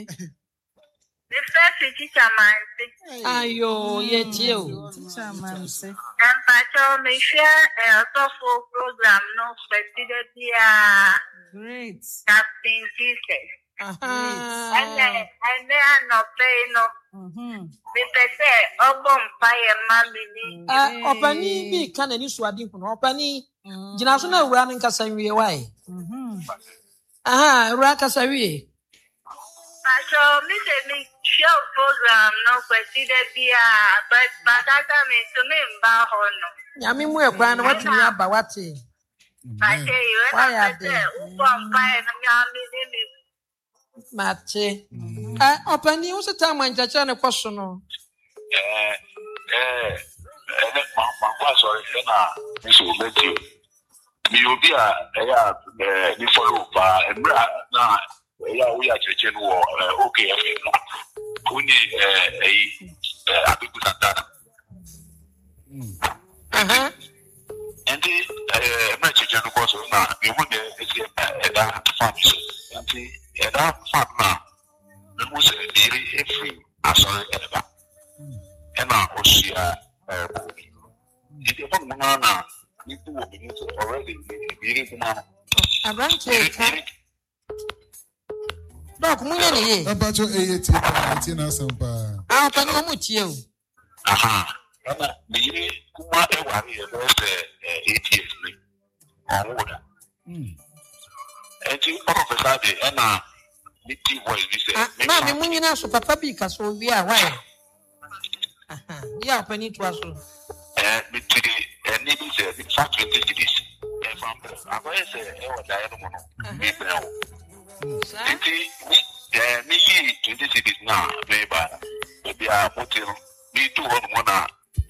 The first teacher man. Ayo, yet you. Teacher man say. And Pacho, me share a software program, no specific Great. Captain Jesus. And then no pay no. Me say, Obon fire, mammy. Opani be can any swadding from Opani. Jinasuna running Casawi away. Rakasawi. Pacho, me say me show program, no specific but I come to me about no. Yami mo kwan what me aba wate. I say you are there. Obon fire, Mate. Opani what's the time when Jachan question no? Sorry, Miss Matthew. You be a follow and now we are churching war. Okay, we need a people that. And the message was now, you want a dark family. And the dark family, the most very free. I saw it. And I was here. If you want banana, you do already very banana. I ran to Dog, Munny. About your 18 or something. I'll come home with you. Aha. The Kuma Ewa here was 8 years on order. And you offer the Anna, Mitty voice, you say, Mammy Munina, so Papa because we are right. Yeah, Penny to us. Mitty, and maybe the factory cities. I'm going to say, oh, Diana. Me 20 cities now, maybe I put me 200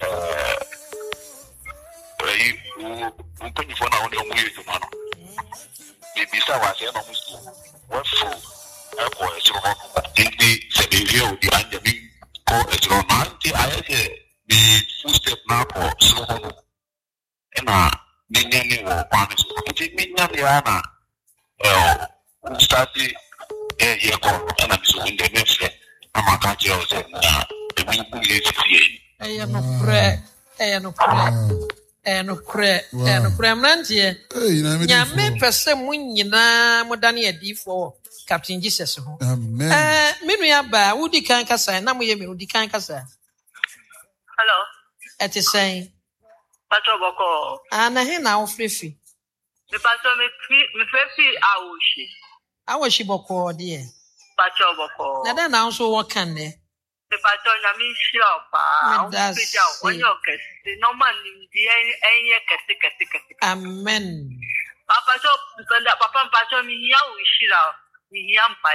you for now on your way to Mano. Maybe so I said, what for? The Anjami call a drone. I say the full step now for Sloan. And Miniani or Panis. It means Nadiana. Started a year ago, and I'm so in the next year. I'm a country of the people is I am no prayer, and no prayer, and no prayer, and no prayer. Mantia, Yamme person win yina more than a D4, Captain Jesus. Amen. Miriaba, Woody can't cassa, and we Woody can't cassa. Hello. At the same. Pacho Boko. And I hear now free. The Pacho me free I was she boko, dear. Pacho Boko. Then also what can they? The Pacho Yami shop, that's when your case, the normal in the Amen. Papa shop, Papa Pacho me yam by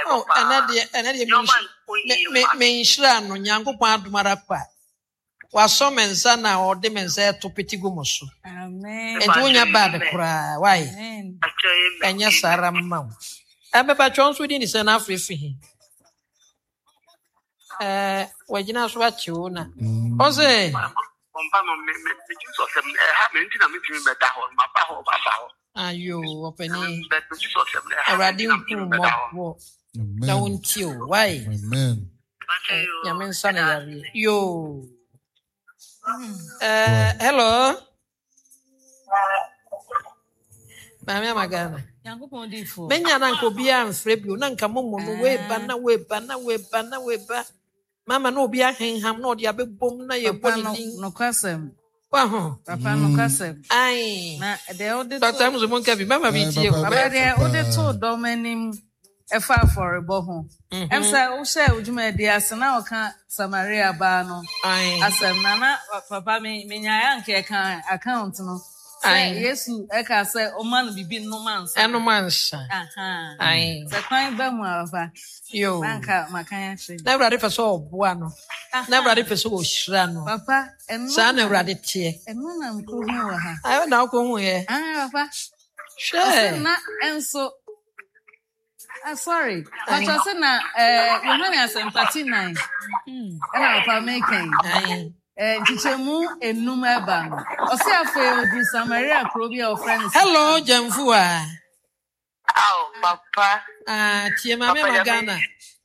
another me shran on Yango Pad Marapa. Was some and sana or demons there to Petit Gumoso. Amen. And when you're bad cry, why? And yes, Sarah Mount. I'm about Jones within his enough for him. Well, you know what you know. Jose. Are you opening a radium more? Don't you? Why? Amen. Yaman son, you. Hello. Mamma Magana. Menya nanko bia mfrebi nanka momo no weba mama no bia henham no dia bebom na ye boni no kwasem wa ho papa no kwasem ai na de ode to time zo monka bi mama bi tie papa de ode to do manim efa for bo ho em say o share ojuma de asena o ka Samaria ba no ai asem na papa me nya ya nke kan account no Yesu eka say o man bibi no mansa eno mansa aha ai se kwan ba mu ava yo banka makanya hwe na brade peso oboa no na brade peso o hira no papa eno sa na brade tie eno na mko hu wa ha ayo na ko hu ye papa sure na enso sorry but I say na Yohana 39 ena papa making ai Chichemu enum eba no. Ose afa odi Samaria krobia of friends. Hello Jamfua. Oh, papa. Tie mama Magana.